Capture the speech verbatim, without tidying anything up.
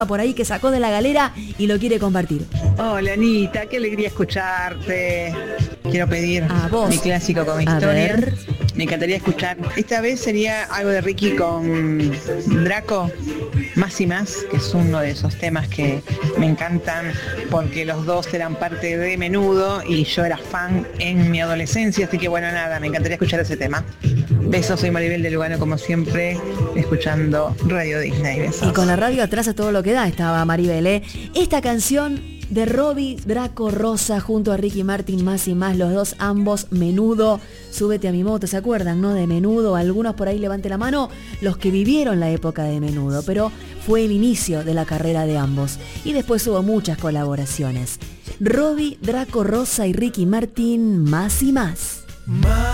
por ahí que sacó de la galera y lo quiere compartir. Hola Anita, qué alegría escucharte. Quiero pedir A vos. mi clásico con mi A historia. ver. Me encantaría escuchar. Esta vez sería algo de Ricky con Draco, Más y Más, que es uno de esos temas que me encantan porque los dos eran parte de Menudo y yo era fan en mi adolescencia, así que bueno, nada, me encantaría escuchar ese tema. Besos, soy Maribel de Lugano, como siempre, escuchando Radio Disney. Besos. Y con la radio atrás a todo lo que da estaba Maribel, ¿eh? Esta canción de Robbie Draco Rosa junto a Ricky Martin, Más y Más, los dos ambos Menudo, Súbete a mi moto, ¿se acuerdan, no? De Menudo, algunos por ahí levante la mano, los que vivieron la época de Menudo, pero fue el inicio de la carrera de ambos y después hubo muchas colaboraciones. Robbie Draco Rosa y Ricky Martin, Más y Más.